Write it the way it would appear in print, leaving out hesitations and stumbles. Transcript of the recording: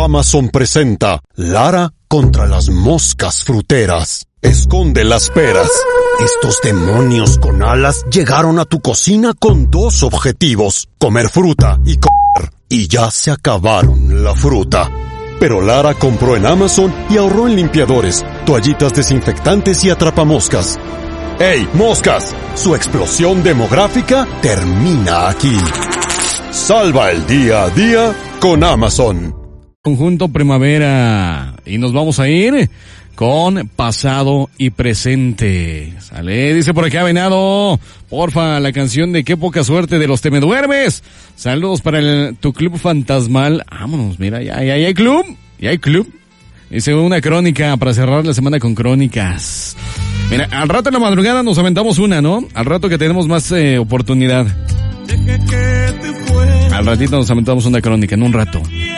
Amazon presenta Lara contra las moscas fruteras. Esconde las peras. Estos demonios con alas llegaron a tu cocina con dos objetivos: comer fruta y comer. Y ya se acabaron la fruta. Pero Lara compró en Amazon y ahorró en limpiadores, toallitas desinfectantes y atrapamoscas. ¡Ey, moscas! Su explosión demográfica termina aquí. Salva el día a día con Amazon. Conjunto Primavera. Y nos vamos a ir con pasado y presente. Sale, dice por acá Venado. Porfa, la canción de Qué poca suerte de los Te Me Duermes. Saludos para tu club fantasmal. Vámonos, mira, ya hay club. Ya hay club. Dice una crónica para cerrar la semana con crónicas. Mira, al rato en la madrugada nos aventamos una, ¿no? Al rato que tenemos más oportunidad. Al ratito nos aventamos una crónica, en un rato.